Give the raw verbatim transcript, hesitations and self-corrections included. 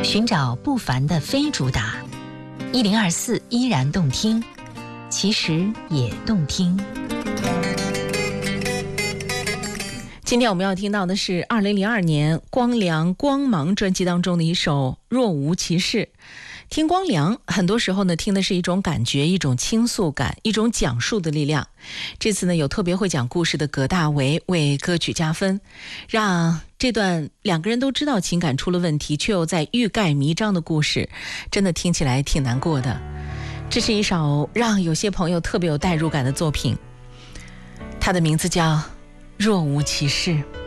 寻找不凡的非主打，一零二四依然动听，其实也动听。 今天我们要听到的是二零零二年光良光芒专辑当中的一首《若无其事》。听光良很多时候呢，听的是一种感觉，一种倾诉感，一种讲述的力量。这次呢，有特别会讲故事的葛大为为歌曲加分，让这段两个人都知道情感出了问题却又在欲盖弥彰的故事，真的听起来挺难过的。这是一首让有些朋友特别有代入感的作品，它的名字叫《若无其事》。